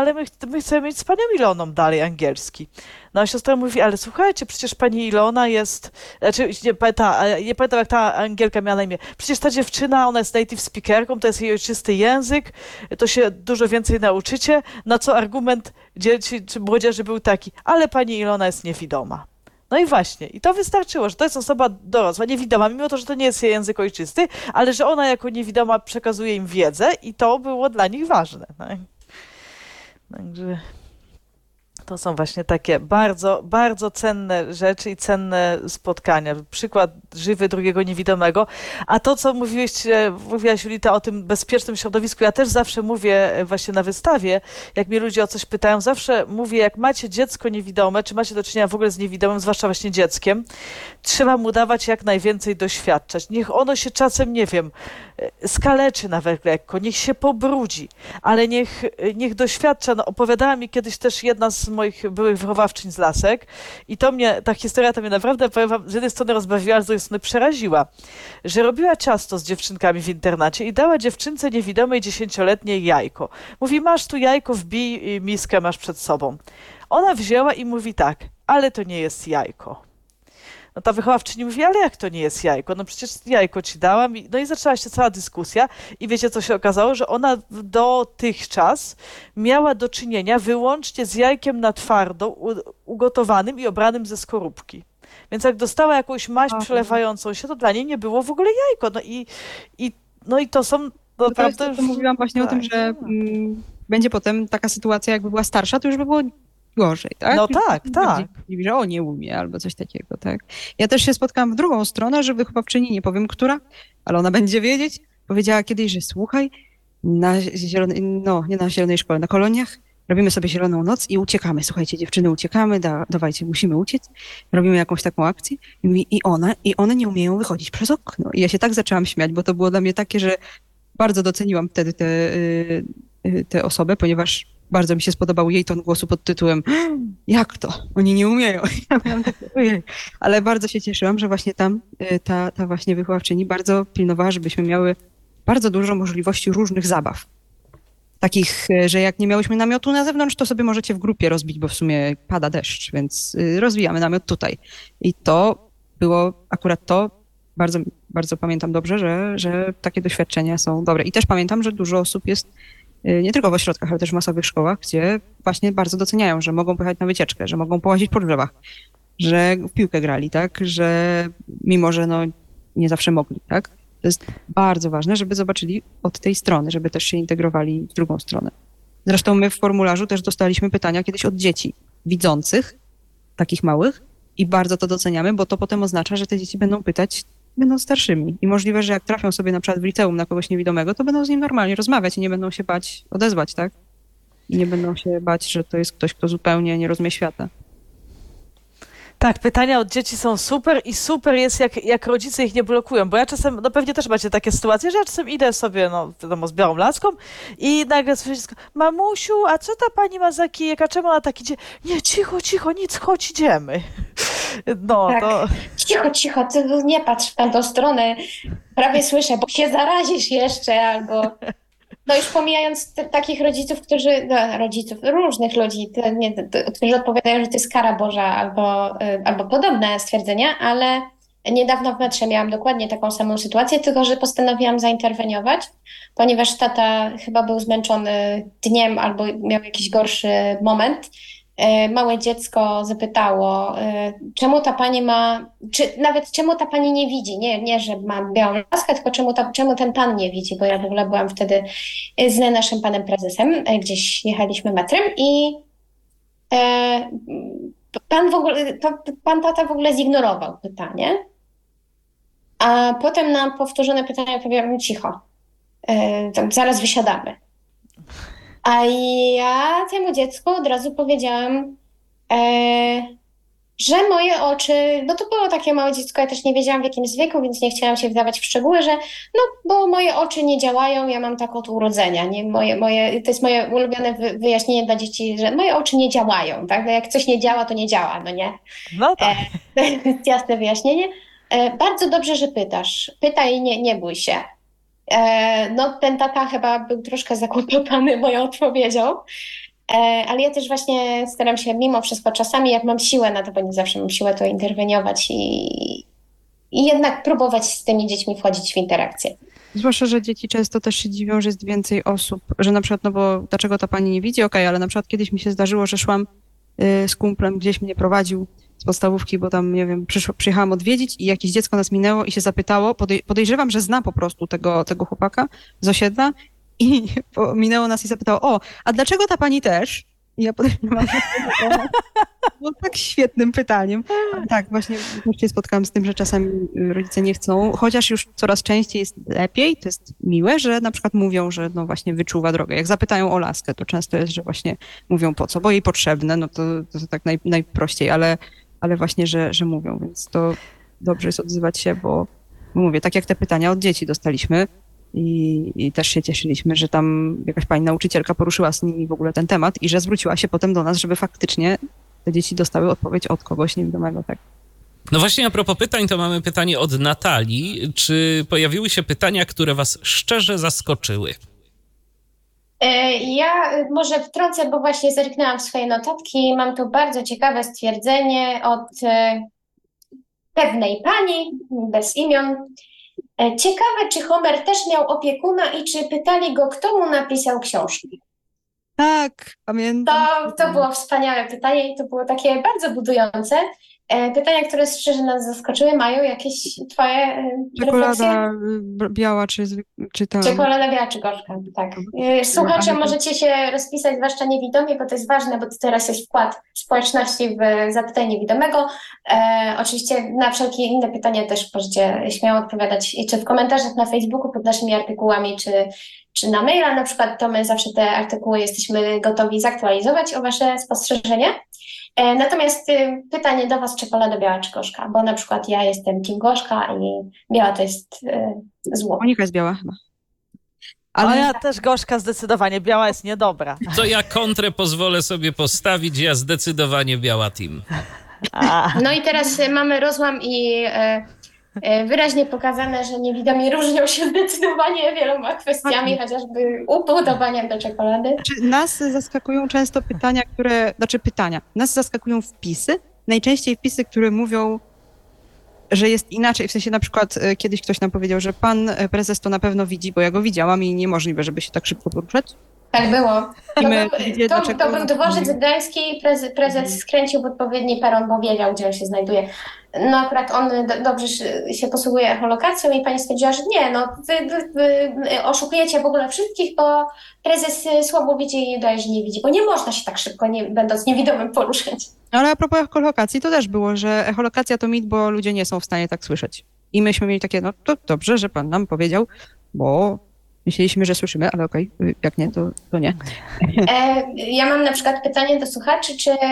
ale my chcemy mieć z panią Iloną dalej angielski. No a siostra mówi, ale słuchajcie, przecież pani Ilona jest, znaczy nie pamiętam jak ta Angielka miała na imię, przecież ta dziewczyna, ona jest native speakerką, to jest jej ojczysty język, to się dużo więcej nauczycie, na co argument dzieci czy młodzieży był taki, ale pani Ilona jest niewidoma. No i właśnie, i to wystarczyło, że to jest osoba dorosła, niewidoma, mimo to, że to nie jest jej język ojczysty, ale że ona jako niewidoma przekazuje im wiedzę i to było dla nich ważne. No. Także to są właśnie takie bardzo, bardzo cenne rzeczy i cenne spotkania. Przykład żywy drugiego niewidomego. A to, co mówiłaś Julita o tym bezpiecznym środowisku, ja też zawsze mówię właśnie na wystawie, jak mnie ludzie o coś pytają, zawsze mówię, jak macie dziecko niewidome, czy macie do czynienia w ogóle z niewidomym, zwłaszcza właśnie dzieckiem, trzeba mu dawać jak najwięcej doświadczać. Niech ono się czasem, nie wiem, skaleczy nawet lekko, niech się pobrudzi, ale niech doświadcza. No, opowiadała mi kiedyś też jedna z moich byłych wychowawczyń z Lasek i ta historia to mnie naprawdę, powiem wam, z jednej strony rozbawiła, a z drugiej strony przeraziła, że robiła ciasto z dziewczynkami w internacie i dała dziewczynce niewidomej 10-letniej jajko. Mówi, masz tu jajko, wbij miskę, masz przed sobą. Ona wzięła i mówi tak, ale to nie jest jajko. No ta wychowawczyni mówi, ale jak to nie jest jajko? No przecież jajko ci dałam. No i zaczęła się cała dyskusja i wiecie, co się okazało? Że ona dotychczas miała do czynienia wyłącznie z jajkiem na twardo, ugotowanym i obranym ze skorupki. Więc jak dostała jakąś maź przelewającą się, to dla niej nie było w ogóle jajko. No i to są naprawdę... To mówiłam właśnie o tym, że będzie potem taka sytuacja, jakby była starsza, to już by było gorzej, tak? No tak, tak. Że o, nie umie albo coś takiego, tak? Ja też się spotkałam w drugą stronę, że wychowawczyni, nie powiem która, ale ona będzie wiedzieć, powiedziała kiedyś, że słuchaj, nie na zielonej szkole, na koloniach robimy sobie zieloną noc i uciekamy. Słuchajcie, dziewczyny, uciekamy, dawajcie, musimy uciec. Robimy jakąś taką akcję i one nie umieją wychodzić przez okno. I ja się tak zaczęłam śmiać, bo to było dla mnie takie, że bardzo doceniłam wtedy tę osobę, ponieważ bardzo mi się spodobał jej ton głosu pod tytułem jak to? Oni nie umieją. Ja miałam takie, ojej. Ale bardzo się cieszyłam, że właśnie tam ta właśnie wychowawczyni bardzo pilnowała, żebyśmy miały bardzo dużo możliwości różnych zabaw. Takich, że jak nie miałyśmy namiotu na zewnątrz, to sobie możecie w grupie rozbić, bo w sumie pada deszcz, więc rozwijamy namiot tutaj. I to było akurat to, bardzo, bardzo pamiętam dobrze, że takie doświadczenia są dobre. I też pamiętam, że dużo osób jest nie tylko w ośrodkach, ale też w masowych szkołach, gdzie właśnie bardzo doceniają, że mogą pojechać na wycieczkę, że mogą połazić po drzewach, że w piłkę grali, tak, że mimo, że nie zawsze mogli, tak. To jest bardzo ważne, żeby zobaczyli od tej strony, żeby też się integrowali w drugą stronę. Zresztą my w formularzu też dostaliśmy pytania kiedyś od dzieci widzących, takich małych, i bardzo to doceniamy, bo to potem oznacza, że te dzieci będą starszymi. I możliwe, że jak trafią sobie na przykład w liceum na kogoś niewidomego, to będą z nim normalnie rozmawiać i nie będą się bać odezwać, tak? I nie będą się bać, że to jest ktoś, kto zupełnie nie rozumie świata. Tak, pytania od dzieci są super i super jest, jak rodzice ich nie blokują, bo ja czasem, no pewnie też macie takie sytuacje, że ja czasem idę sobie, no wiadomo, z białą laską i nagle słyszę wszystko, mamusiu, a co ta pani ma za kijek, a czemu ona tak idzie? Nie, cicho, nic, chodź, idziemy. No, tak. to... Cicho, ty nie patrz w tamtą stronę, prawie słyszę, bo się zarazisz jeszcze, albo... No już pomijając takich rodziców, różnych ludzi, którzy odpowiadają, że to jest kara Boża albo podobne stwierdzenia, ale niedawno w metrze miałam dokładnie taką samą sytuację, tylko że postanowiłam zainterweniować, ponieważ tata chyba był zmęczony dniem albo miał jakiś gorszy moment. Małe dziecko zapytało, czemu ta pani czemu ta pani nie widzi, nie, że ma białą laskę, tylko czemu ten pan nie widzi, bo ja w ogóle byłam wtedy z naszym panem prezesem, gdzieś jechaliśmy metrem i pan tata w ogóle zignorował pytanie, a potem na powtórzone pytanie powiedział cicho, zaraz wysiadamy. A ja temu dziecku od razu powiedziałam, że moje oczy, no to było takie małe dziecko, ja też nie wiedziałam w jakim jest wieku, więc nie chciałam się wdawać w szczegóły, że bo moje oczy nie działają, ja mam tak od urodzenia, nie? To jest moje ulubione wyjaśnienie dla dzieci, że moje oczy nie działają, tak? No jak coś nie działa, to nie działa, no nie? No tak. To jest jasne wyjaśnienie. Bardzo dobrze, że pytasz. Pytaj, nie bój się. No ten tata chyba był troszkę zakłopotany moją odpowiedzią, Ale ja też właśnie staram się mimo wszystko czasami, jak mam siłę na to, bo nie zawsze mam siłę, to interweniować i jednak próbować z tymi dziećmi wchodzić w interakcję. Zwłaszcza, że dzieci często też się dziwią, że jest więcej osób, że na przykład, no bo dlaczego ta pani nie widzi? Okej, ale na przykład kiedyś mi się zdarzyło, że szłam z kumplem, gdzieś mnie prowadził z podstawówki, bo tam, nie wiem, przyjechałam odwiedzić i jakieś dziecko nas minęło i się zapytało, podejrzewam, że zna po prostu tego chłopaka z osiedla i minęło nas i zapytało, o, a dlaczego ta pani też? I ja podejrzewam, że to było tak świetnym pytaniem. Tak, właśnie też się spotkałam z tym, że czasami rodzice nie chcą, chociaż już coraz częściej jest lepiej, to jest miłe, że na przykład mówią, że no właśnie wyczuwa drogę. Jak zapytają o laskę, to często jest, że właśnie mówią po co, bo jej potrzebne, no to tak najprościej, ale właśnie, że mówią, więc to dobrze jest odzywać się, bo mówię, tak jak te pytania od dzieci dostaliśmy i też się cieszyliśmy, że tam jakaś pani nauczycielka poruszyła z nimi w ogóle ten temat i że zwróciła się potem do nas, żeby faktycznie te dzieci dostały odpowiedź od kogoś niewidomego, tak. No właśnie a propos pytań, to mamy pytanie od Natalii. Czy pojawiły się pytania, które was szczerze zaskoczyły? Ja może wtrącę, bo właśnie zerknęłam w swoje notatki. Mam tu bardzo ciekawe stwierdzenie od pewnej pani, bez imion. Ciekawe, czy Homer też miał opiekuna i czy pytali go, kto mu napisał książki. Tak, pamiętam. To było wspaniałe pytanie i to było takie bardzo budujące. Pytania, które szczerze nas zaskoczyły, mają jakieś twoje refleksje? Czekolada biała, czy ta... Czekolada biała czy gorzka, tak. Słuchacze, możecie się rozpisać, zwłaszcza niewidomi, bo to jest ważne, bo to teraz jest wkład społeczności w Zapytaj Niewidomego. Oczywiście na wszelkie inne pytania też możecie śmiało odpowiadać, czy w komentarzach na Facebooku pod naszymi artykułami, czy na maila na przykład, to my zawsze te artykuły jesteśmy gotowi zaktualizować o wasze spostrzeżenia. Natomiast pytanie do was, czekolada biała czy gorzka, bo na przykład ja jestem team gorzka i biała to jest zło. Monika jest biała chyba. Ale ja też gorzka zdecydowanie, biała jest niedobra. To ja kontrę pozwolę sobie postawić, ja zdecydowanie biała team. No i teraz mamy rozłam i wyraźnie pokazane, że niewidomi różnią się zdecydowanie wieloma kwestiami, chociażby upodobaniem do czekolady. Nas zaskakują często pytania. Nas zaskakują wpisy, najczęściej wpisy, które mówią, że jest inaczej. W sensie na przykład kiedyś ktoś nam powiedział, że pan prezes to na pewno widzi, bo ja go widziałam i niemożliwe, żeby się tak szybko poruszać. Tak było. To był dworzec gdański, prezes skręcił w odpowiedni peron, bo wiedział, gdzie on się znajduje. No akurat on dobrze się posługuje echolokacją i pani stwierdziła, że nie, no wy oszukujecie w ogóle wszystkich, bo prezes słabo widzi i udaje, że nie widzi, bo nie można się tak szybko, będąc niewidomym, poruszać. Ale a propos echolokacji, to też było, że echolokacja to mit, bo ludzie nie są w stanie tak słyszeć. I myśmy mieli takie, no to dobrze, że pan nam powiedział, bo myśleliśmy, że słyszymy, ale okej, jak nie, to nie. Ja mam na przykład pytanie do słuchaczy,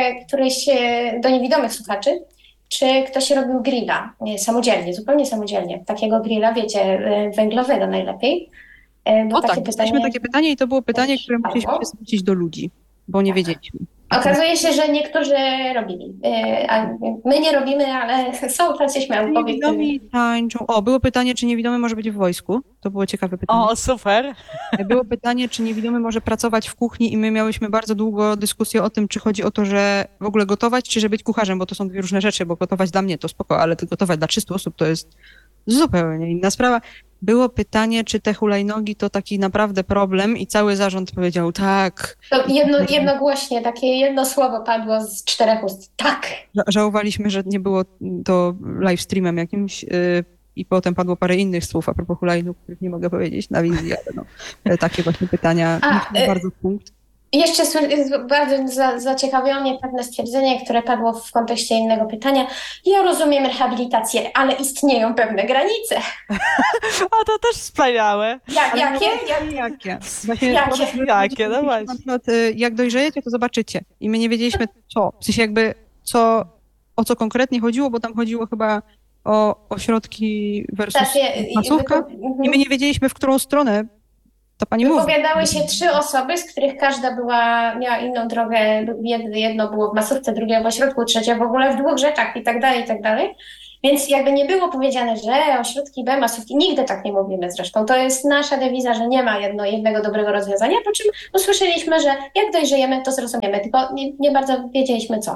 do niewidomych słuchaczy, czy ktoś robił grilla samodzielnie, zupełnie samodzielnie. Takiego grilla, wiecie, węglowego najlepiej. O tak, dostaliśmy takie pytanie i to było pytanie, które musieliśmy się zwrócić do ludzi, bo nie wiedzieliśmy. Okazuje się, że niektórzy robili. A my nie robimy, ale są tacy śmiały. Niewidomi tańczą. O, było pytanie, czy niewidomy może być w wojsku. To było ciekawe pytanie. O, super. Było pytanie, czy niewidomy może pracować w kuchni i my miałyśmy bardzo długo dyskusję o tym, czy chodzi o to, że w ogóle gotować, czy że być kucharzem, bo to są dwie różne rzeczy, bo gotować dla mnie to spoko, ale gotować dla 300 osób to jest zupełnie inna sprawa. Było pytanie, czy te hulajnogi to taki naprawdę problem i cały zarząd powiedział tak. To jednogłośnie, takie jedno słowo padło z 4 ust. Tak. Żałowaliśmy, że nie było to live streamem jakimś i potem padło parę innych słów a propos hulajnóg, których nie mogę powiedzieć na wizji, ale no, takie właśnie pytania. Bardzo w punkt. Jeszcze bardzo zaciekawiło mnie pewne stwierdzenie, które padło w kontekście innego pytania. Ja rozumiem rehabilitację, ale istnieją pewne granice. A to też wspaniałe. Jakie? Właśnie Jakie? No właśnie. Na przykład, jak dojrzejecie, to zobaczycie. I my nie wiedzieliśmy co. W sensie jakby o co konkretnie chodziło, bo tam chodziło chyba o ośrodki versus masówka. I my nie wiedzieliśmy, w którą stronę to pani mówi. Wypowiadały się 3 osoby, z których każda miała inną drogę. Jedno było w masówce, drugie w ośrodku, trzecie w ogóle w 2 rzeczach i tak dalej, i tak dalej. Więc jakby nie było powiedziane, że ośrodki B, masówki, nigdy tak nie mówimy zresztą. To jest nasza dewiza, że nie ma jednego dobrego rozwiązania, po czym usłyszeliśmy, że jak dojrzejemy, to zrozumiemy, tylko nie bardzo wiedzieliśmy co.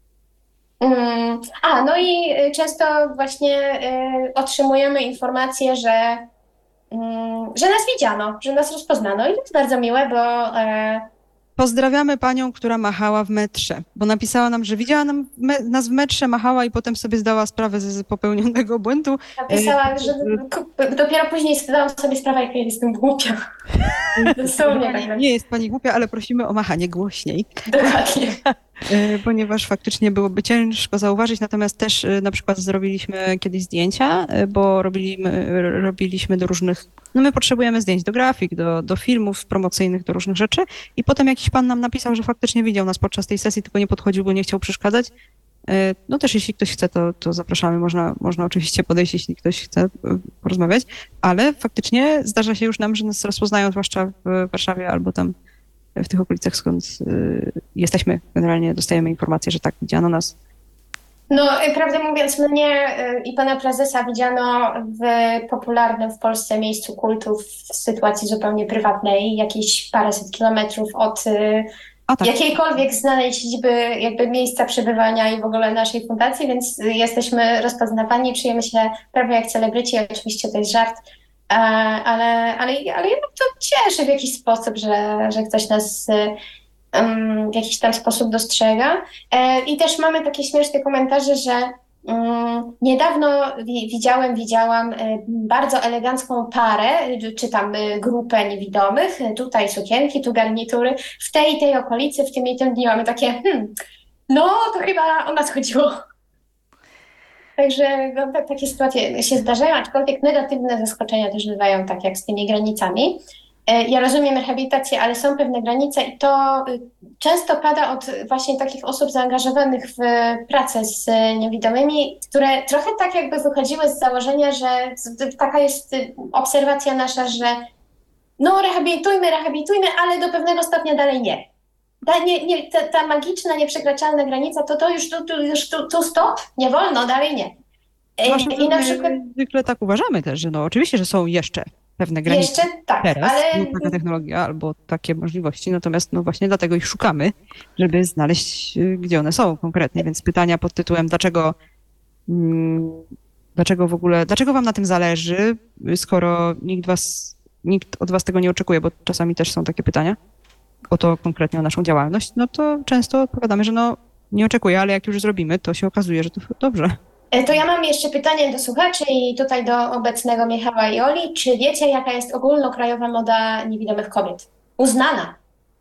No i często właśnie otrzymujemy informację, że nas widziano, że nas rozpoznano i to jest bardzo miłe, bo Pozdrawiamy panią, która machała w metrze, bo napisała nam, że widziała nas w metrze, machała i potem sobie zdała sprawę z popełnionego błędu. napisała, że dopiero później zdałam sobie sprawę, jak jestem głupia. Dosłownie tak. Nie jest pani głupia, ale prosimy o machanie głośniej. Dokładnie. Ponieważ faktycznie byłoby ciężko zauważyć, natomiast też na przykład zrobiliśmy kiedyś zdjęcia, bo robiliśmy do różnych, no my potrzebujemy zdjęć do grafik, do filmów promocyjnych, do różnych rzeczy i potem jakiś pan nam napisał, że faktycznie widział nas podczas tej sesji, tylko nie podchodził, bo nie chciał przeszkadzać. No też jeśli ktoś chce, to zapraszamy, można oczywiście podejść, jeśli ktoś chce porozmawiać, ale faktycznie zdarza się już nam, że nas rozpoznają, zwłaszcza w Warszawie albo tam w tych okolicach, skąd jesteśmy. Generalnie dostajemy informację, że tak, widziano nas. No, prawdę mówiąc, mnie i pana prezesa widziano w popularnym w Polsce miejscu kultu w sytuacji zupełnie prywatnej, jakieś paręset kilometrów od Tak. jakiejkolwiek znanej siedziby jakby miejsca przebywania i w ogóle naszej fundacji, więc jesteśmy rozpoznawani, czujemy się prawie jak celebryci, oczywiście to jest żart, ale jednak to cieszy w jakiś sposób, że ktoś nas w jakiś tam sposób dostrzega. I też mamy takie śmieszne komentarze, że niedawno widziałam bardzo elegancką parę, czy tam grupę niewidomych, tutaj sukienki, tu garnitury, w tej i tej okolicy, w tym i tym dniu. Mamy takie, no to chyba o nas chodziło. Także no, takie sytuacje się zdarzają, aczkolwiek negatywne zaskoczenia też bywają, tak jak z tymi granicami. Ja rozumiem rehabilitację, ale są pewne granice i to często pada od właśnie takich osób zaangażowanych w pracę z niewidomymi, które trochę tak jakby wychodziły z założenia, że taka jest obserwacja nasza, że no rehabilitujmy, ale do pewnego stopnia dalej nie. Ta magiczna, nieprzekraczalna granica, to już tu stop, nie wolno, dalej nie. I na przykład zwykle tak uważamy też, że no oczywiście, że są jeszcze pewne granice. Jeszcze tak, teraz, ale taka technologia albo takie możliwości, natomiast no właśnie dlatego ich szukamy, żeby znaleźć, gdzie one są konkretnie, więc pytania pod tytułem dlaczego wam na tym zależy, skoro nikt od was tego nie oczekuje, bo czasami też są takie pytania o to konkretnie, o naszą działalność, no to często odpowiadamy, że no nie oczekuję, ale jak już zrobimy, to się okazuje, że to dobrze. To ja mam jeszcze pytanie do słuchaczy i tutaj do obecnego Michała i Oli. Czy wiecie, jaka jest ogólnokrajowa moda niewidomych kobiet? Uznana.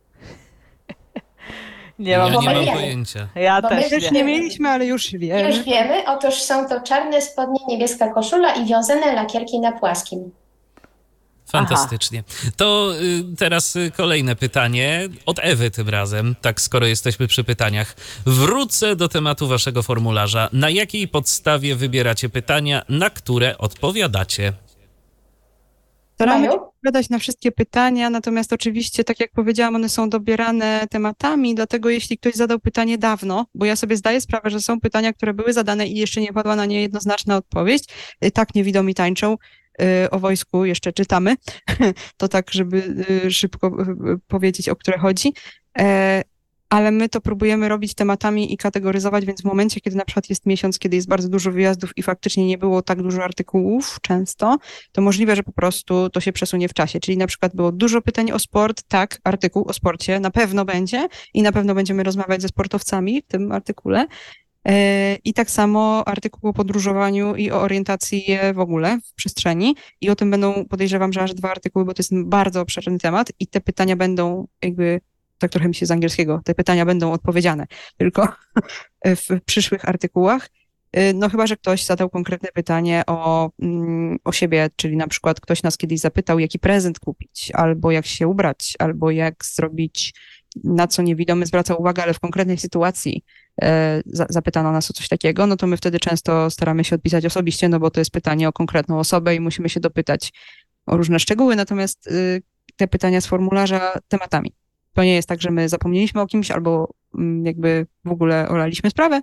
Nie mam Ja nie mam wiemy. pojęcia. Ja Bo my też Też nie. nie mieliśmy, ale już wiemy. Już wiemy. Otóż są to czarne spodnie, niebieska koszula i wiązane lakierki na płaskim. Fantastycznie. To teraz kolejne pytanie od Ewy tym razem, tak skoro jesteśmy przy pytaniach. Wrócę do tematu waszego formularza. Na jakiej podstawie wybieracie pytania, na które odpowiadacie? Staramy się Maju? odpowiadać na wszystkie pytania, natomiast oczywiście, tak jak powiedziałam, one są dobierane tematami, dlatego jeśli ktoś zadał pytanie dawno, bo ja sobie zdaję sprawę, że są pytania, które były zadane i jeszcze nie padła na nie jednoznaczna odpowiedź, tak niewidomi tańczą, o wojsku jeszcze czytamy, to tak, żeby szybko powiedzieć, o które chodzi, ale my to próbujemy robić tematami i kategoryzować, więc w momencie, kiedy na przykład jest miesiąc, kiedy jest bardzo dużo wyjazdów i faktycznie nie było tak dużo artykułów często, to możliwe, że po prostu to się przesunie w czasie. Czyli na przykład było dużo pytań o sport, tak, artykuł o sporcie na pewno będzie i na pewno będziemy rozmawiać ze sportowcami w tym artykule. I tak samo artykuł o podróżowaniu i o orientacji w ogóle w przestrzeni. I o tym będą, podejrzewam, że aż 2 artykuły, bo to jest bardzo obszerny temat i te pytania będą jakby, tak trochę mi się z angielskiego, te pytania będą odpowiedziane tylko w przyszłych artykułach. No chyba, że ktoś zadał konkretne pytanie o siebie, czyli na przykład ktoś nas kiedyś zapytał, jaki prezent kupić, albo jak się ubrać, albo jak zrobić, na co niewidomy zwraca uwagę, ale w konkretnej sytuacji zapytano nas o coś takiego, no to my wtedy często staramy się odpisać osobiście, no bo to jest pytanie o konkretną osobę i musimy się dopytać o różne szczegóły, natomiast te pytania z formularza tematami. To nie jest tak, że my zapomnieliśmy o kimś albo jakby w ogóle olaliśmy sprawę,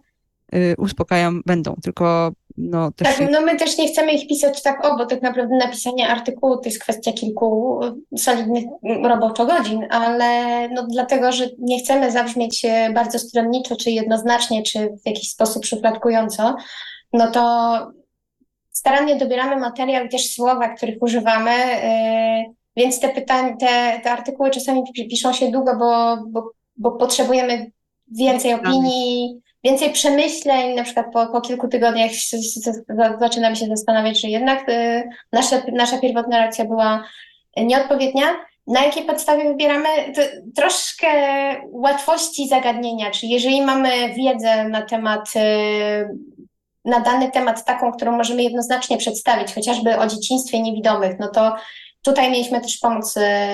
uspokajam, będą, tylko no też Tak, no my też nie chcemy ich pisać tak, bo tak naprawdę napisanie artykułu to jest kwestia kilku solidnych roboczo godzin, ale no dlatego, że nie chcemy zabrzmieć bardzo stronniczo, czy jednoznacznie, czy w jakiś sposób szufladkująco, no to starannie dobieramy materiał i też słowa, których używamy, więc te pytania, te artykuły czasami piszą się długo, bo potrzebujemy więcej opinii, więcej przemyśleń, na przykład po kilku tygodniach zaczynamy się zastanawiać, że jednak nasza pierwotna reakcja była nieodpowiednia. Na jakiej podstawie wybieramy? Troszkę łatwości zagadnienia, czyli jeżeli mamy wiedzę na dany temat taką, którą możemy jednoznacznie przedstawić, chociażby o dzieciństwie niewidomych, no to tutaj mieliśmy też pomoc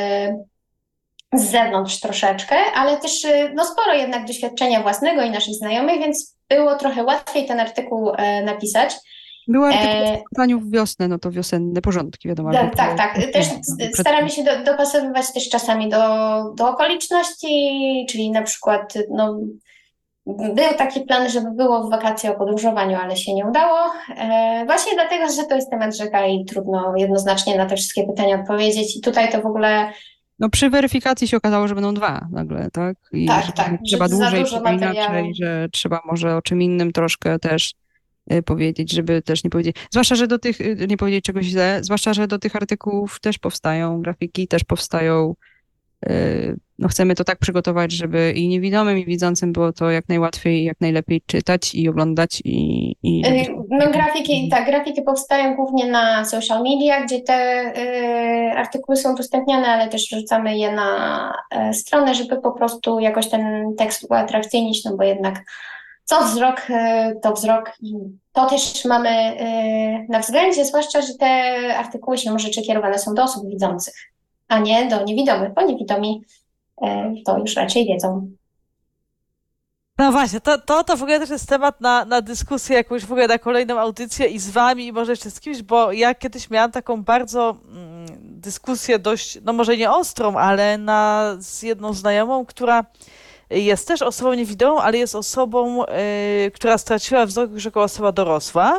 z zewnątrz troszeczkę, ale też no sporo jednak doświadczenia własnego i naszych znajomych, więc było trochę łatwiej ten artykuł napisać. Była artykuł w pytaniu w wiosnę, no to wiosenne porządki, wiadomo. Tak. Też staramy się dopasowywać też czasami do okoliczności, czyli na przykład no, był taki plan, żeby było w wakacje o podróżowaniu, ale się nie udało. Właśnie dlatego, że to jest temat rzeka i trudno jednoznacznie na te wszystkie pytania odpowiedzieć. I tutaj to w ogóle... No przy weryfikacji się okazało, że będą 2 nagle, tak? I tak. Trzeba dłużej, trzeba trzeba inaczej, że trzeba może o czym innym troszkę też powiedzieć, żeby też nie powiedzieć, zwłaszcza, że do tych, nie powiedzieć czegoś źle, zwłaszcza, że do tych artykułów też powstają grafiki, też powstają, no chcemy to tak przygotować, żeby i niewidomym, i widzącym było to jak najłatwiej, jak najlepiej czytać i oglądać No grafiki powstają głównie na social media, gdzie te artykuły są udostępniane, ale też wrzucamy je na stronę, żeby po prostu jakoś ten tekst uatrakcyjnić, no bo jednak co wzrok, to wzrok i to też mamy na względzie, zwłaszcza, że te artykuły siłą rzeczy kierowane są do osób widzących, a nie do niewidomych, bo niewidomi to już raczej wiedzą. No właśnie, to w ogóle też jest temat na dyskusję jakąś w ogóle na kolejną audycję i z wami i może jeszcze z kimś, bo ja kiedyś miałam taką bardzo dyskusję dość, no może nie ostrą, ale z jedną znajomą, która jest też osobą niewidomą, ale jest osobą, która straciła wzrok już jako osoba dorosła.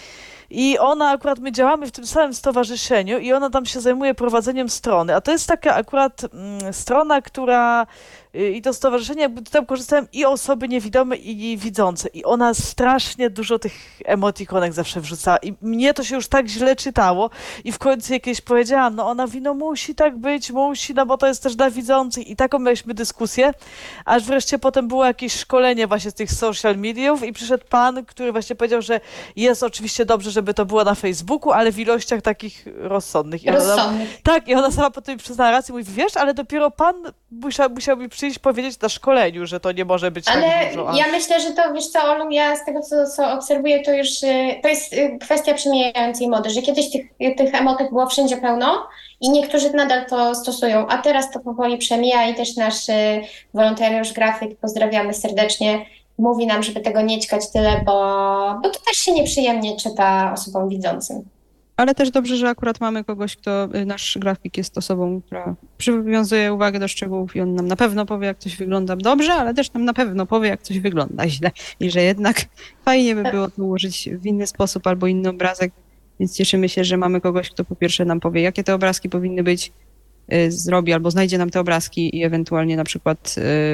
I ona akurat, my działamy w tym samym stowarzyszeniu i ona tam się zajmuje prowadzeniem strony, a to jest taka akurat strona, która i to stowarzyszenie, jakby tam korzystałem i osoby niewidome i widzące i ona strasznie dużo tych emotikonek zawsze wrzucała i mnie to się już tak źle czytało i w końcu jakieś powiedziałam, no ona no musi tak być, no bo to jest też dla widzących i taką mieliśmy dyskusję, aż wreszcie potem było jakieś szkolenie właśnie z tych social mediów i przyszedł pan, który właśnie powiedział, że jest oczywiście dobrze, żeby to było na Facebooku, ale w ilościach takich rozsądnych. I ona sama potem mi przyznała rację, mówi, wiesz, ale dopiero pan musiał mi przyjść powiedzieć na szkoleniu, że to nie może być ale tak dużo. Ja myślę, że to, wiesz co, Olu, ja z tego, co obserwuję, to już to jest kwestia przemijającej mody, że kiedyś tych emotek było wszędzie pełno i niektórzy nadal to stosują, a teraz to powoli przemija i też nasz wolontariusz, grafik, pozdrawiamy serdecznie, mówi nam, żeby tego nie ćkać tyle, bo to też się nieprzyjemnie czyta osobom widzącym. Ale też dobrze, że akurat mamy kogoś, nasz grafik jest osobą, która przywiązuje uwagę do szczegółów i on nam na pewno powie, jak coś wygląda dobrze, ale też nam na pewno powie, jak coś wygląda źle i że jednak fajnie by było to ułożyć w inny sposób albo inny obrazek, więc cieszymy się, że mamy kogoś, kto po pierwsze nam powie, jakie te obrazki powinny być, zrobi albo znajdzie nam te obrazki i ewentualnie na przykład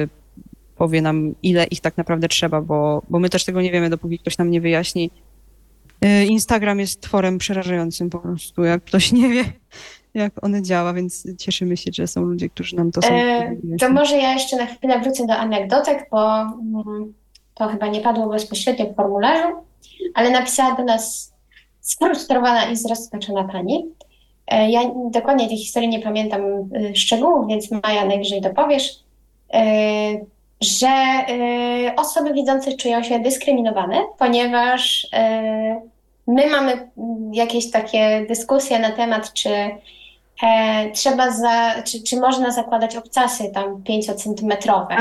powie nam, ile ich tak naprawdę trzeba, bo my też tego nie wiemy, dopóki ktoś nam nie wyjaśni. Instagram jest tworem przerażającym po prostu, jak ktoś nie wie, jak one działa, więc cieszymy się, że są ludzie, którzy nam to są. To może ja jeszcze na chwilę wrócę do anegdotek, bo to chyba nie padło bezpośrednio w formularzu, ale napisała do nas sfrustrowana i zrozpaczona pani. Ja dokładnie tej historii nie pamiętam szczegółów, więc Maja najwyżej dopowiesz, że osoby widzące czują się dyskryminowane, ponieważ my mamy jakieś takie dyskusje na temat, czy czy można zakładać obcasy tam 5-centymetrowe,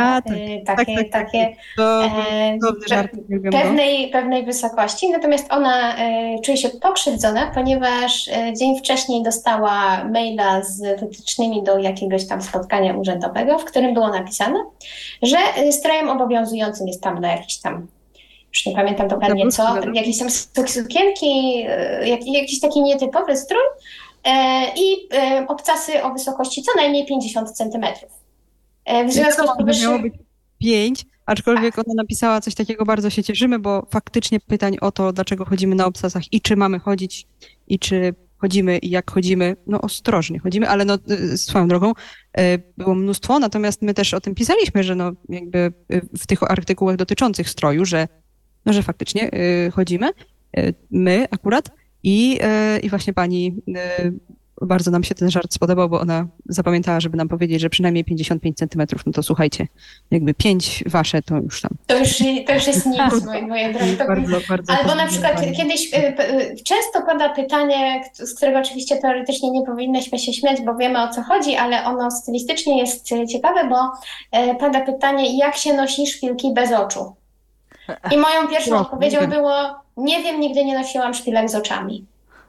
pewnej wysokości, natomiast ona czuje się pokrzywdzona, ponieważ dzień wcześniej dostała maila z wytycznymi do jakiegoś tam spotkania urzędowego, w którym było napisane, że strojem obowiązującym jest tam na jakiś tam już nie pamiętam dokładnie co, jakieś tam sukienki, jakiś taki nietypowy strój i obcasy o wysokości co najmniej 50 centymetrów. W związku z powyższym... Miało być 5, aczkolwiek ona napisała coś takiego, bardzo się cieszymy, bo faktycznie pytań o to, dlaczego chodzimy na obcasach i czy mamy chodzić, i czy chodzimy i jak chodzimy, no ostrożnie chodzimy, ale no swoją drogą było mnóstwo, natomiast my też o tym pisaliśmy, że no jakby w tych artykułach dotyczących stroju, że faktycznie chodzimy, my akurat i właśnie pani bardzo nam się ten żart spodobał, bo ona zapamiętała, żeby nam powiedzieć, że przynajmniej 55 centymetrów, no to słuchajcie, jakby 5 wasze to już tam. To już jest nic, moje drogie. Bardzo albo na przykład kiedyś często pada pytanie, z którego oczywiście teoretycznie nie powinnyśmy się śmiać, bo wiemy o co chodzi, ale ono stylistycznie jest ciekawe, bo pada pytanie, jak się nosi szpilki bez oczu? I moją pierwszą odpowiedzią było, nie wiem, nigdy nie nosiłam szpilek z oczami.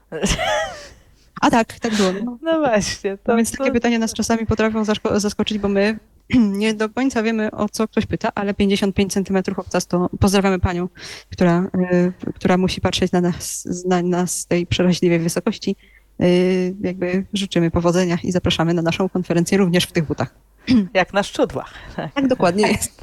A tak było. No właśnie. No więc takie pytania nas czasami potrafią zaskoczyć, bo my nie do końca wiemy, o co ktoś pyta, ale 55 centymetrów obcas to pozdrawiamy panią, która musi patrzeć na nas z tej przeraźliwej wysokości. Jakby życzymy powodzenia i zapraszamy na naszą konferencję również w tych butach. Jak na szczudłach. Tak dokładnie jest.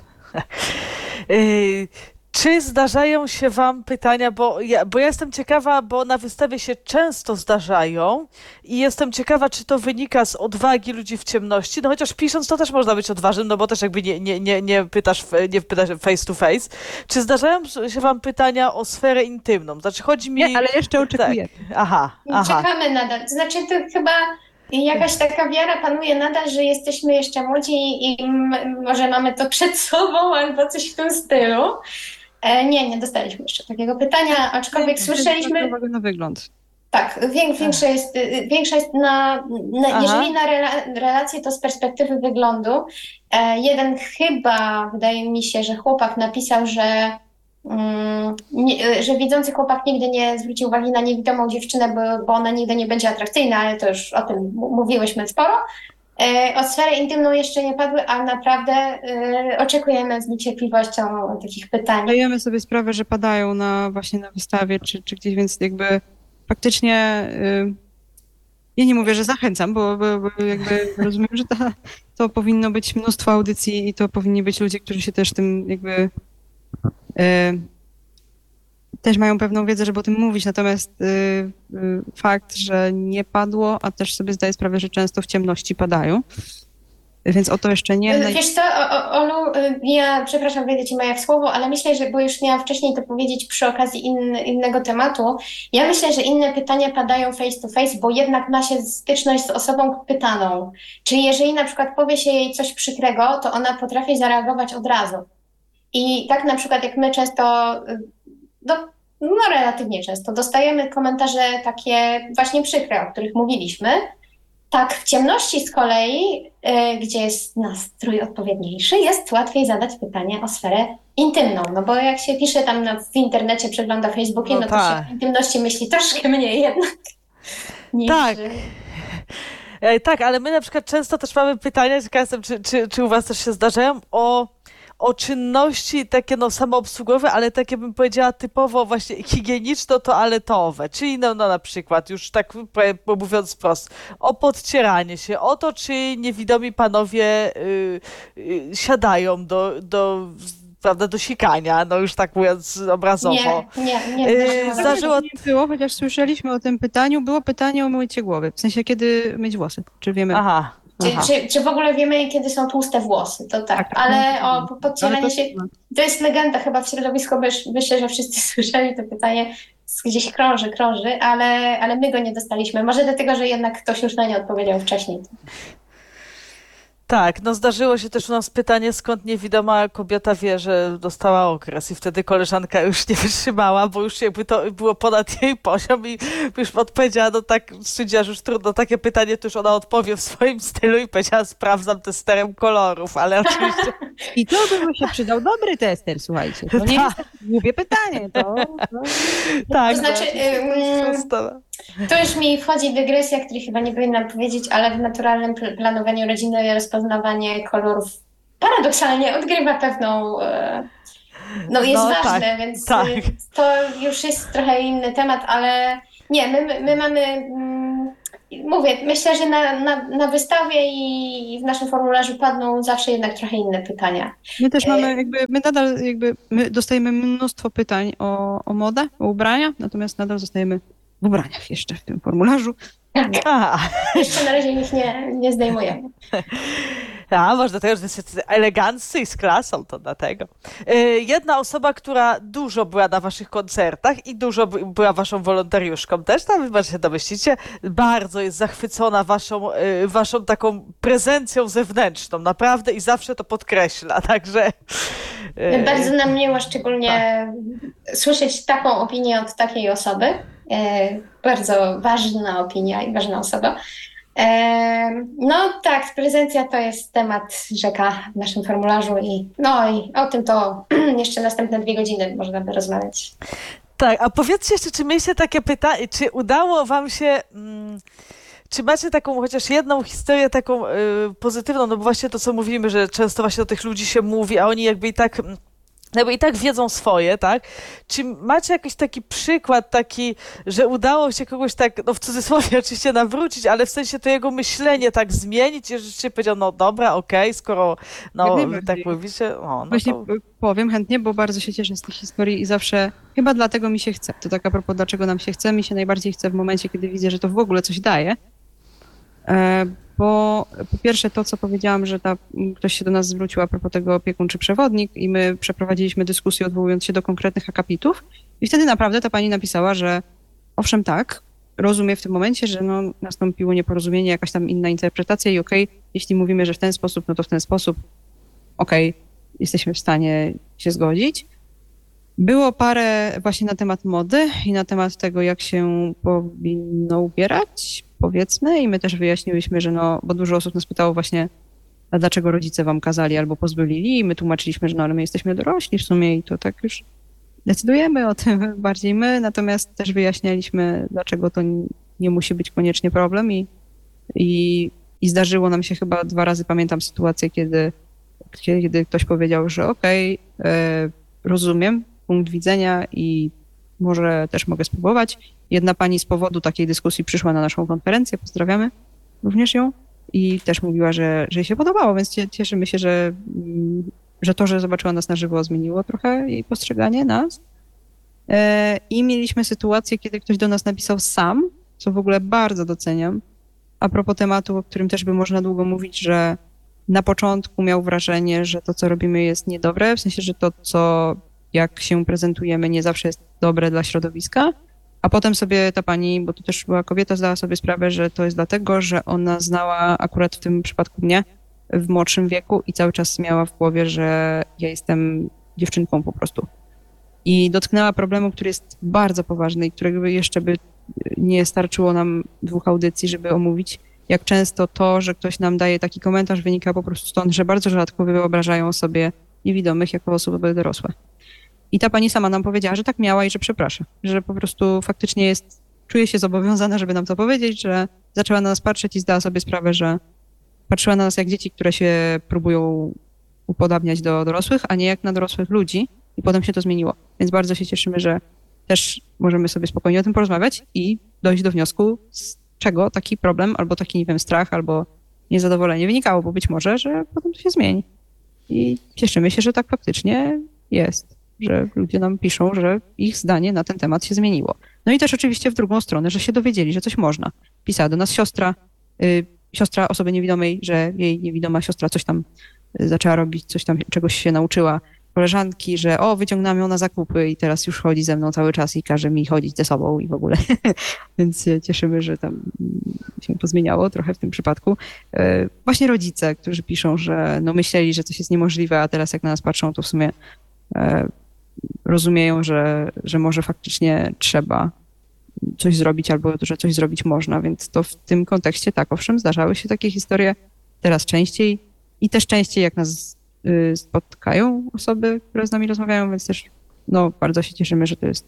Czy zdarzają się wam pytania, bo ja jestem ciekawa, bo na wystawie się często zdarzają i jestem ciekawa, czy to wynika z odwagi ludzi w ciemności, no chociaż pisząc to też można być odważnym, no bo też jakby nie pytasz face to face. Czy zdarzają się wam pytania o sferę intymną? Znaczy chodzi mi... Nie, ale jeszcze oczekuję. Tak. Aha. Czekamy nadal. To znaczy to chyba... Jakaś taka wiara panuje nadal, że jesteśmy jeszcze młodzi i może mamy to przed sobą albo coś w tym stylu. Nie dostaliśmy jeszcze takiego pytania, aczkolwiek słyszeliśmy... Uwagę na wygląd. Tak, większa jest jeżeli na relacje, to z perspektywy wyglądu. Jeden chyba, wydaje mi się, że chłopak napisał, że widzący chłopak nigdy nie zwróci uwagi na niewidomą dziewczynę, bo ona nigdy nie będzie atrakcyjna, ale to już o tym mówiłyśmy sporo. O sferę intymną jeszcze nie padły, a naprawdę oczekujemy z niecierpliwością takich pytań. Zdajemy sobie sprawę, że padają właśnie na wystawie czy gdzieś, więc jakby faktycznie ja nie mówię, że zachęcam, bo jakby rozumiem, że to powinno być mnóstwo audycji i to powinni być ludzie, którzy się też tym jakby też mają pewną wiedzę, żeby o tym mówić, natomiast fakt, że nie padło, a też sobie zdaję sprawę, że często w ciemności padają, więc o to jeszcze nie... Wiesz co, Olu, ja przepraszam, wejdę ci Maja w słowo, ale myślę, że, bo już miałam wcześniej to powiedzieć przy okazji innego tematu, ja myślę, że inne pytania padają face to face, bo jednak ma się styczność z osobą pytaną. Czyli jeżeli na przykład powie się jej coś przykrego, to ona potrafi zareagować od razu. I tak na przykład jak my często... relatywnie często dostajemy komentarze takie właśnie przykre, o których mówiliśmy. Tak, w ciemności z kolei, gdzie jest nastrój odpowiedniejszy, jest łatwiej zadać pytanie o sferę intymną, no bo jak się pisze tam w internecie, przegląda Facebookiem, no to się o intymności myśli troszkę mniej jednak. Tak. Tak, ale my na przykład często też mamy pytania, ciekawa jestem, czy u was też się zdarzają, o czynności takie samoobsługowe, ale takie bym powiedziała typowo właśnie higieniczno-toaletowe, czyli na przykład już tak mówiąc wprost, o podcieranie się, o to, czy niewidomi panowie siadają do sikania, już tak mówiąc obrazowo. Nie. Zdarzyło nie było, chociaż słyszeliśmy o tym pytaniu, było pytanie o mycie głowy, w sensie kiedy myć włosy, czy wiemy... Aha. Czy w ogóle wiemy, kiedy są tłuste włosy, to tak, ale o podcieranie się, to jest legenda chyba w środowisku, myślę, że wszyscy słyszeli to pytanie, gdzieś krąży, ale my go nie dostaliśmy, może dlatego, że jednak ktoś już na nie odpowiedział wcześniej. Tak, zdarzyło się też u nas pytanie, skąd niewidoma kobieta wie, że dostała okres i wtedy koleżanka już nie wytrzymała, bo już jakby to było ponad jej poziom i już odpowiedziała, tak stwierdziła, że już trudno takie pytanie, to już ona odpowie w swoim stylu i powiedziała, sprawdzam testerem kolorów, ale oczywiście... I to by się przydał dobry tester, słuchajcie, to nie jest głupie pytanie, Tak, to znaczy... Tu już mi wchodzi dygresja, której chyba nie powinnam powiedzieć, ale w naturalnym planowaniu rodziny rozpoznawanie kolorów paradoksalnie odgrywa no jest No, ważne, tak, więc tak. to już jest trochę inny temat, ale nie, my mamy, mówię, myślę, że na wystawie i w naszym formularzu padną zawsze jednak trochę inne pytania. My też mamy my nadal my dostajemy mnóstwo pytań o modę, o ubrania, natomiast nadal zostajemy w ubraniach jeszcze w tym formularzu. A, Jeszcze na razie ich nie zdejmujemy. może dlatego, że jesteście eleganccy i z klasą, to dlatego. Jedna osoba, która dużo była na waszych koncertach i dużo była waszą wolontariuszką też, tam chyba się domyślicie, bardzo jest zachwycona waszą taką prezencją zewnętrzną, naprawdę i zawsze to podkreśla, także... Bardzo nam miło szczególnie słyszeć taką opinię od takiej osoby. Bardzo ważna opinia i ważna osoba. No tak, prezencja to jest temat rzeka w naszym formularzu i o tym to jeszcze następne 2 godziny można by rozmawiać. Tak, a powiedzcie jeszcze, czy mieliście takie pytanie, czy udało wam się... Czy macie taką chociaż jedną historię taką pozytywną, no bo właśnie to, co mówimy, że często właśnie do tych ludzi się mówi, a oni jakby i tak wiedzą swoje, tak? Czy macie jakiś taki przykład taki, że udało się kogoś tak, no w cudzysłowie oczywiście nawrócić, ale w sensie to jego myślenie tak zmienić i rzeczywiście powiedział, no dobra, okej, skoro no tak mówicie, no Właśnie to... powiem chętnie, bo bardzo się cieszę z tej historii i zawsze, chyba dlatego mi się chce. To tak a propos, dlaczego nam się chce. Mi się najbardziej chce w momencie, kiedy widzę, że to w ogóle coś daje. Bo po pierwsze to, co powiedziałam, że ktoś się do nas zwrócił a propos tego opiekun czy przewodnik i my przeprowadziliśmy dyskusję odwołując się do konkretnych akapitów i wtedy naprawdę ta pani napisała, że owszem tak, rozumie w tym momencie, że no, nastąpiło nieporozumienie, jakaś tam inna interpretacja i okej, jeśli mówimy, że w ten sposób, no to w ten sposób okej, jesteśmy w stanie się zgodzić. Było parę właśnie na temat mody i na temat tego, jak się powinno ubierać, powiedzmy, i my też wyjaśniłyśmy, że no, bo dużo osób nas pytało właśnie, a dlaczego rodzice wam kazali albo pozwolili i my tłumaczyliśmy, że no, ale my jesteśmy dorośli w sumie i to tak już decydujemy o tym bardziej my, natomiast też wyjaśnialiśmy, dlaczego to nie musi być koniecznie problem i zdarzyło nam się chyba 2 razy, pamiętam sytuację, kiedy ktoś powiedział, że okej, rozumiem punkt widzenia i może też mogę spróbować. Jedna pani z powodu takiej dyskusji przyszła na naszą konferencję, pozdrawiamy również ją i też mówiła, że jej się podobało, więc cieszymy się, że to, że zobaczyła nas na żywo, zmieniło trochę jej postrzeganie nas. I mieliśmy sytuację, kiedy ktoś do nas napisał sam, co w ogóle bardzo doceniam, a propos tematu, o którym też by można długo mówić, że na początku miał wrażenie, że to, co robimy, jest niedobre, w sensie, że to, jak się prezentujemy, nie zawsze jest dobre dla środowiska, a potem sobie ta pani, bo to też była kobieta, zdała sobie sprawę, że to jest dlatego, że ona znała akurat w tym przypadku mnie w młodszym wieku i cały czas miała w głowie, że ja jestem dziewczynką po prostu. I dotknęła problemu, który jest bardzo poważny i którego jeszcze by nie starczyło nam 2 audycji, żeby omówić, jak często to, że ktoś nam daje taki komentarz, wynika po prostu stąd, że bardzo rzadko wyobrażają sobie niewidomych jako osoby dorosłe. I ta pani sama nam powiedziała, że tak miała i że przeprasza, że po prostu faktycznie czuje się zobowiązana, żeby nam to powiedzieć, że zaczęła na nas patrzeć i zdała sobie sprawę, że patrzyła na nas jak dzieci, które się próbują upodabniać do dorosłych, a nie jak na dorosłych ludzi i potem się to zmieniło. Więc bardzo się cieszymy, że też możemy sobie spokojnie o tym porozmawiać i dojść do wniosku, z czego taki problem albo taki, nie wiem, strach albo niezadowolenie wynikało, bo być może, że potem to się zmieni. I cieszymy się, że tak faktycznie jest, że ludzie nam piszą, że ich zdanie na ten temat się zmieniło. No i też oczywiście w drugą stronę, że się dowiedzieli, że coś można. Pisała do nas siostra osoby niewidomej, że jej niewidoma siostra coś tam zaczęła robić, coś tam, czegoś się nauczyła. Koleżanki, że wyciągnęłam ją na zakupy i teraz już chodzi ze mną cały czas i każe mi chodzić ze sobą i w ogóle. Więc się cieszymy, że tam się to zmieniało trochę w tym przypadku. Właśnie rodzice, którzy piszą, że no myśleli, że coś jest niemożliwe, a teraz jak na nas patrzą, to w sumie rozumieją, że może faktycznie trzeba coś zrobić albo że coś zrobić można, więc to w tym kontekście tak, owszem, zdarzały się takie historie teraz częściej i też częściej jak nas spotkają osoby, które z nami rozmawiają, więc też no, bardzo się cieszymy, że to jest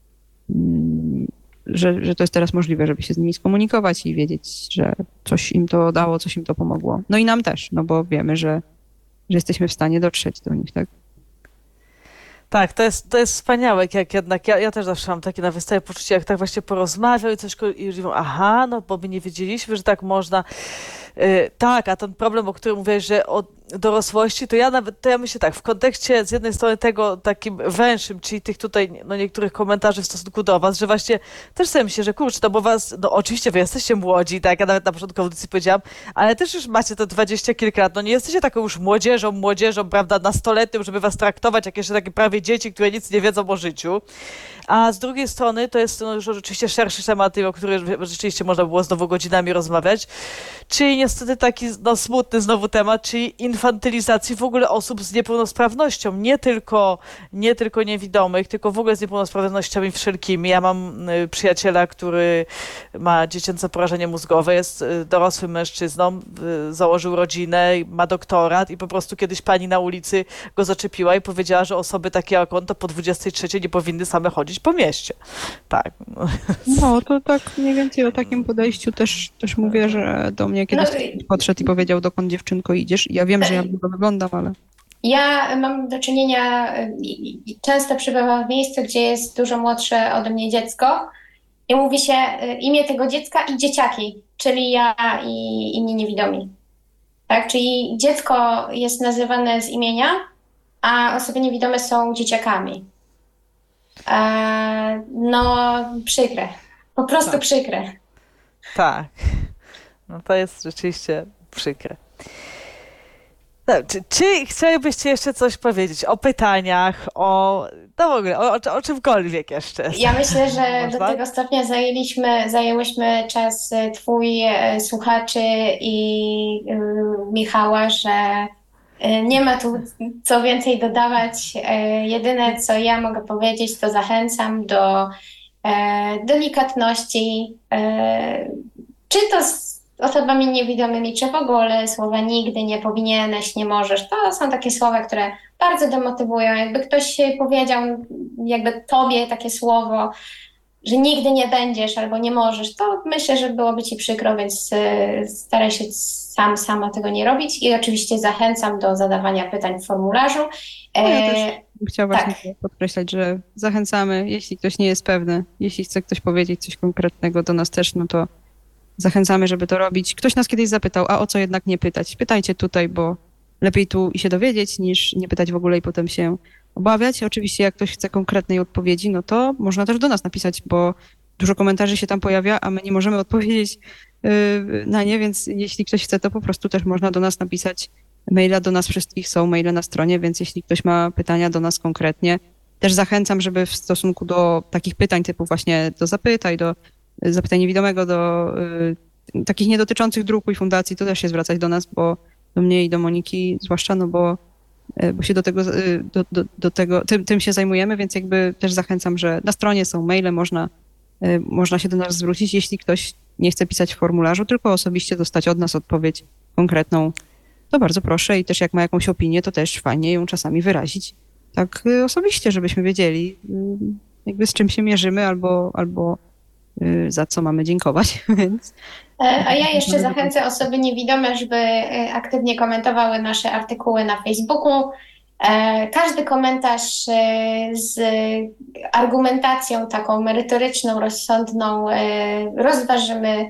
że to jest teraz możliwe, żeby się z nimi skomunikować i wiedzieć, że coś im to dało, coś im to pomogło. No i nam też, no bo wiemy, że jesteśmy w stanie dotrzeć do nich, tak? Tak, to jest wspaniałe, jak jednak, ja też zawsze mam takie na wystawie poczucie, jak tak właśnie porozmawiał i coś, i już mówią, aha, no bo my nie wiedzieliśmy, że tak można. Tak, a ten problem, o którym mówiłeś, że o dorosłości, to ja myślę tak, w kontekście z jednej strony tego takim węższym, czyli tych tutaj, no niektórych komentarzy w stosunku do was, że właśnie też sobie myślę, że kurczę, no bo was, no oczywiście wy jesteście młodzi, tak, ja nawet na początku audycji powiedziałam, ale też już macie to 20 kilka lat, no nie jesteście taką już młodzieżą, prawda, nastoletnią, żeby was traktować jak jeszcze takie prawie dzieci, które nic nie wiedzą o życiu. A z drugiej strony to jest no, już oczywiście szerszy temat, o którym rzeczywiście można było znowu godzinami rozmawiać, czyli niestety taki no, smutny znowu temat, czyli infantylizacji w ogóle osób z niepełnosprawnością, nie tylko niewidomych, tylko w ogóle z niepełnosprawnościami wszelkimi. Ja mam przyjaciela, który ma dziecięce porażenie mózgowe, jest dorosłym mężczyzną, założył rodzinę, ma doktorat i po prostu kiedyś pani na ulicy go zaczepiła i powiedziała, że osoby takie jak on to po 23 nie powinny same chodzić po mieście. Tak. No, to tak mniej więcej o takim podejściu też mówię, że do mnie kiedyś ktoś podszedł i powiedział, dokąd dziewczynko idziesz. Ja wiem, że ja długo wyglądam, ale... Ja mam do czynienia, często przybywam w miejscu, gdzie jest dużo młodsze ode mnie dziecko i mówi się imię tego dziecka i dzieciaki, czyli ja i inni niewidomi. Tak? Czyli dziecko jest nazywane z imienia, a osoby niewidome są dzieciakami. No, przykre. Po prostu Tak. przykre. Tak. No to jest rzeczywiście przykre. No, czy chcielibyście jeszcze coś powiedzieć o pytaniach, no w ogóle, o czymkolwiek jeszcze? Ja myślę, że Można? do tego stopnia zajęłyśmy czas twój, słuchaczy i Michała, że nie ma tu co więcej dodawać. Jedyne, co ja mogę powiedzieć, to zachęcam do delikatności, czy to z osobami niewidomymi, czy w ogóle słowa nigdy, nie powinieneś, nie możesz. To są takie słowa, które bardzo demotywują. Jakby ktoś powiedział jakby tobie takie słowo, że nigdy nie będziesz albo nie możesz, to myślę, że byłoby ci przykro, więc staraj się sama tego nie robić i oczywiście zachęcam do zadawania pytań w formularzu. No ja też chciałam tak. właśnie podkreślać, że zachęcamy, jeśli ktoś nie jest pewny, jeśli chce ktoś powiedzieć coś konkretnego do nas też, no to zachęcamy, żeby to robić. Ktoś nas kiedyś zapytał, a o co jednak nie pytać? Pytajcie tutaj, bo lepiej tu i się dowiedzieć, niż nie pytać w ogóle i potem się obawiać. Oczywiście jak ktoś chce konkretnej odpowiedzi, no to można też do nas napisać, bo dużo komentarzy się tam pojawia, a my nie możemy odpowiedzieć na nie, więc jeśli ktoś chce, to po prostu też można do nas napisać maila. Do nas wszystkich są maile na stronie, więc jeśli ktoś ma pytania do nas konkretnie, też zachęcam, żeby w stosunku do takich pytań typu właśnie do zapytań niewidomego, do takich niedotyczących druku i fundacji, to też się zwracać do nas, bo do mnie i do Moniki zwłaszcza, no bo się tym się zajmujemy, więc jakby też zachęcam, że na stronie są maile, można się do nas zwrócić, jeśli ktoś nie chce pisać w formularzu, tylko osobiście dostać od nas odpowiedź konkretną, to bardzo proszę i też jak ma jakąś opinię, to też fajnie ją czasami wyrazić tak osobiście, żebyśmy wiedzieli jakby z czym się mierzymy albo za co mamy dziękować, więc... A ja jeszcze zachęcę osoby niewidome, żeby aktywnie komentowały nasze artykuły na Facebooku. Każdy komentarz z argumentacją taką merytoryczną, rozsądną rozważymy,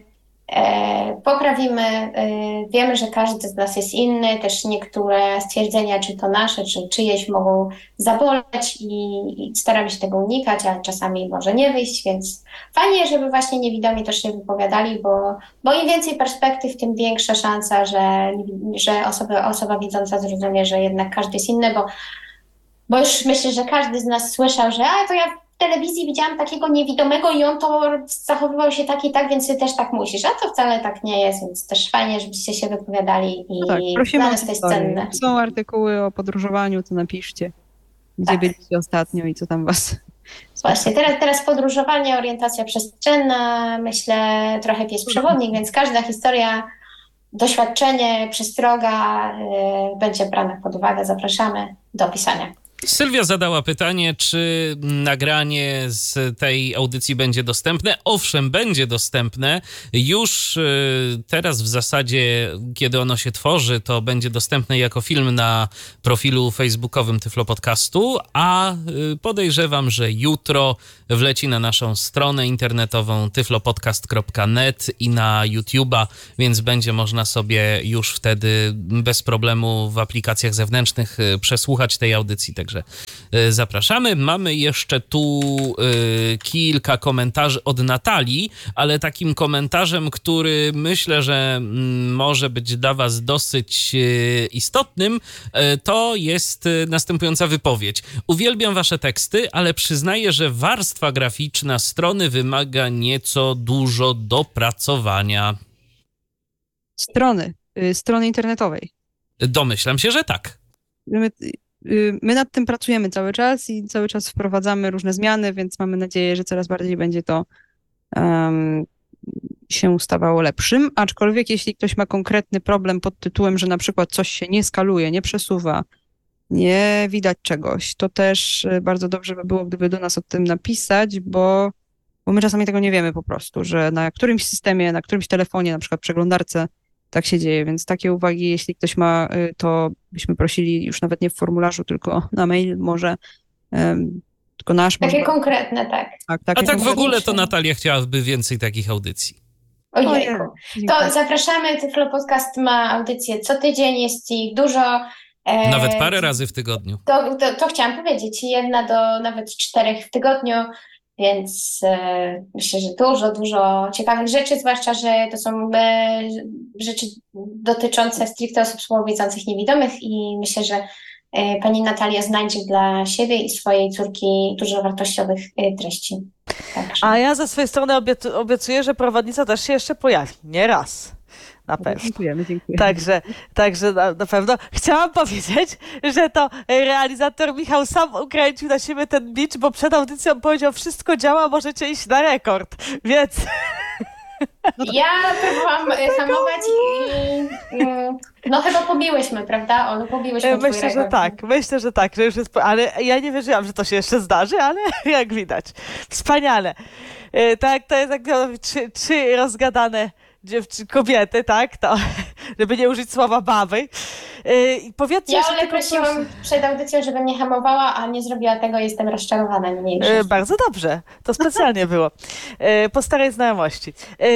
poprawimy. Wiemy, że każdy z nas jest inny, też niektóre stwierdzenia, czy to nasze, czy czyjeś mogą zaboleć i staramy się tego unikać, ale czasami może nie wyjść, więc fajnie, żeby właśnie niewidomi też się wypowiadali, bo im więcej perspektyw, tym większa szansa, że osoba widząca zrozumie, że jednak każdy jest inny, bo już myślę, że każdy z nas słyszał, że to ja w telewizji widziałam takiego niewidomego i on to zachowywał się tak i tak, więc ty też tak musisz. A to wcale tak nie jest, więc też fajnie, żebyście się wypowiadali i no tak, prosimy dla o nas to jest historię. cenne. Są artykuły o podróżowaniu, to napiszcie. Gdzie Tak. byliście ostatnio i co tam was... Właśnie, teraz podróżowanie, orientacja przestrzenna, myślę trochę pies przewodnik, więc każda historia, doświadczenie, przestroga będzie brana pod uwagę. Zapraszamy do pisania. Sylwia zadała pytanie, czy nagranie z tej audycji będzie dostępne. Owszem, będzie dostępne. Już teraz w zasadzie, kiedy ono się tworzy, to będzie dostępne jako film na profilu facebookowym Tyflo Podcastu, a podejrzewam, że jutro wleci na naszą stronę internetową tyflopodcast.net i na YouTube'a, więc będzie można sobie już wtedy bez problemu w aplikacjach zewnętrznych przesłuchać tej audycji. Także zapraszamy. Mamy jeszcze tu kilka komentarzy od Natalii, ale takim komentarzem, który myślę, że może być dla was dosyć istotnym, to jest następująca wypowiedź. Uwielbiam wasze teksty, ale przyznaję, że warstwa graficzna strony wymaga nieco dużo dopracowania. Strony internetowej. Domyślam się, że tak. My nad tym pracujemy cały czas i cały czas wprowadzamy różne zmiany, więc mamy nadzieję, że coraz bardziej będzie to się stawało lepszym. Aczkolwiek jeśli ktoś ma konkretny problem pod tytułem, że na przykład coś się nie skaluje, nie przesuwa, nie widać czegoś, to też bardzo dobrze by było, gdyby do nas o tym napisać, bo my czasami tego nie wiemy po prostu, że na którymś systemie, na którymś telefonie, na przykład przeglądarce, tak się dzieje, więc takie uwagi, jeśli ktoś ma, to byśmy prosili już nawet nie w formularzu, tylko na mail może, tylko nasz. Takie może. konkretne, tak. Tak, A tak w konkretne. ogóle to Natalia chciałaby więcej takich audycji. Ojejku. Dziękuję. To zapraszamy, Tyflo Podcast ma audycję co tydzień, jest ich dużo. Nawet parę razy w tygodniu. To chciałam powiedzieć, jedna do nawet 4 w tygodniu, więc myślę, że dużo ciekawych rzeczy, zwłaszcza, że to są rzeczy dotyczące stricte osób słabowidzących, niewidomych i myślę, że pani Natalia znajdzie dla siebie i swojej córki dużo wartościowych treści. Także. A ja ze swojej strony obiecuję, że prowadnica też się jeszcze pojawi. Nie raz. Na pewno. Dziękujemy. Także na pewno. Chciałam powiedzieć, że to realizator Michał sam ukręcił na siebie ten bicz, bo przed audycją powiedział, wszystko działa, możecie iść na rekord. Więc Ja próbowałam hamować i no chyba pobiłyśmy, prawda? Olu, pobiłyśmy twój myślę, że rekord. tak. Myślę, że tak. Że już jest, ale ja nie wierzyłam, że to się jeszcze zdarzy, ale jak widać. Wspaniale. Tak, to jest jak trzy rozgadane kobiety, tak? To, żeby nie użyć słowa baby. I powiedzcie Ja jeszcze Ole tylko prosiłam proszę. przed audycją, żeby mnie hamowała, a nie zrobiła tego, jestem rozczarowana mniejszość. Bardzo dobrze, to specjalnie było. Po starej znajomości.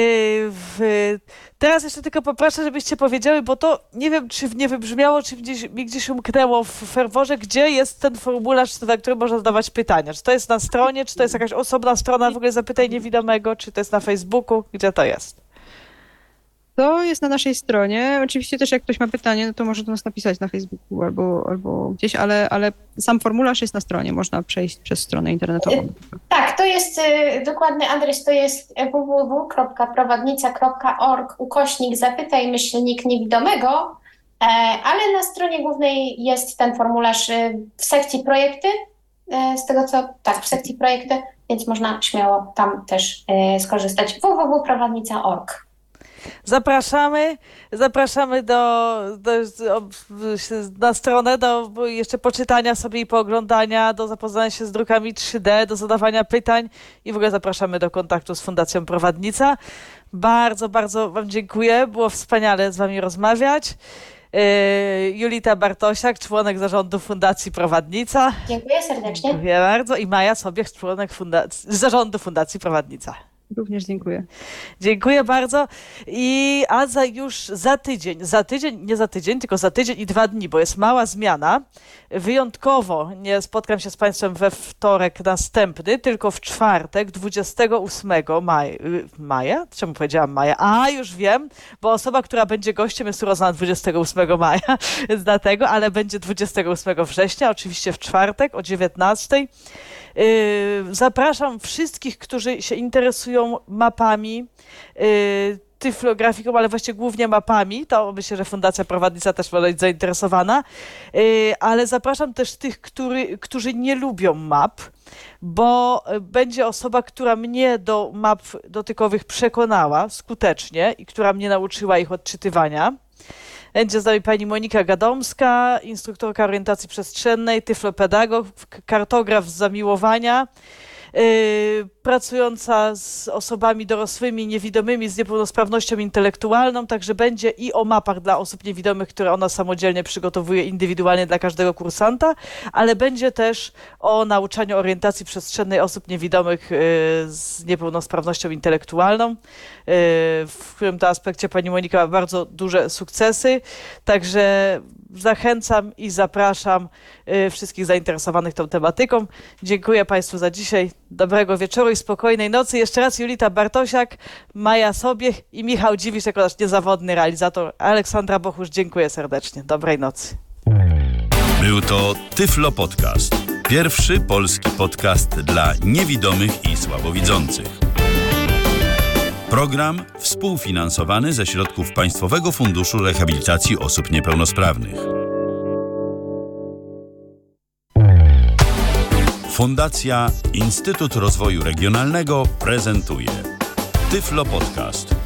Teraz jeszcze tylko poproszę, żebyście powiedziały, bo to nie wiem, czy nie wybrzmiało, czy gdzieś umknęło w ferworze, gdzie jest ten formularz, na który można zadawać pytania. Czy to jest na stronie, czy to jest jakaś osobna strona w ogóle Zapytaj Niewidomego, czy to jest na Facebooku, gdzie to jest? To jest na naszej stronie. Oczywiście też jak ktoś ma pytanie, no to może do nas napisać na Facebooku albo gdzieś, ale sam formularz jest na stronie, można przejść przez stronę internetową. Tak, to jest dokładny adres, to jest www.prowadnica.org/zapytaj-niewidomego, ale na stronie głównej jest ten formularz w sekcji projekty, z tego co, tak, w sekcji projekty, więc można śmiało tam też skorzystać. www.prowadnica.org. Zapraszamy na stronę do jeszcze poczytania sobie i pooglądania, do zapoznania się z drukami 3D, do zadawania pytań i w ogóle zapraszamy do kontaktu z Fundacją Prowadnica. Bardzo, bardzo wam dziękuję. Było wspaniale z wami rozmawiać. Julita Bartosiak, członek zarządu Fundacji Prowadnica. Dziękuję serdecznie. Dziękuję bardzo. I Maja Sobiech, członek zarządu Fundacji Prowadnica. Również dziękuję. Dziękuję bardzo. Już za tydzień, nie za tydzień, tylko za tydzień i 2 dni, bo jest mała zmiana. Wyjątkowo nie spotkam się z Państwem we wtorek następny, tylko w czwartek, 28 maja. Czemu powiedziałam maja? A, już wiem, bo osoba, która będzie gościem, jest urodzona 28 maja, więc dlatego, ale będzie 28 września, oczywiście w czwartek o 19:00. Zapraszam wszystkich, którzy się interesują mapami, tyflografiką, ale właściwie głównie mapami. To myślę, że Fundacja Prowadnica też może być zainteresowana. Ale zapraszam też tych, którzy nie lubią map, bo będzie osoba, która mnie do map dotykowych przekonała skutecznie i która mnie nauczyła ich odczytywania. Będzie z nami pani Monika Gadomska, instruktorka orientacji przestrzennej, tyflopedagog, kartograf z zamiłowania, pracująca z osobami dorosłymi, niewidomymi, z niepełnosprawnością intelektualną, także będzie i o mapach dla osób niewidomych, które ona samodzielnie przygotowuje indywidualnie dla każdego kursanta, ale będzie też o nauczaniu orientacji przestrzennej osób niewidomych z niepełnosprawnością intelektualną, w którym to aspekcie pani Monika ma bardzo duże sukcesy, także zachęcam i zapraszam wszystkich zainteresowanych tą tematyką. Dziękuję Państwu za dzisiaj. Dobrego wieczoru i spokojnej nocy. Jeszcze raz Julita Bartosiak, Maja Sobiech i Michał Dziwisz jako nasz niezawodny realizator. Aleksandra Bochusz, dziękuję serdecznie. Dobrej nocy. Był to Tyflo Podcast. Pierwszy polski podcast dla niewidomych i słabowidzących. Program współfinansowany ze środków Państwowego Funduszu Rehabilitacji Osób Niepełnosprawnych. Fundacja Instytut Rozwoju Regionalnego prezentuje Tyflo Podcast.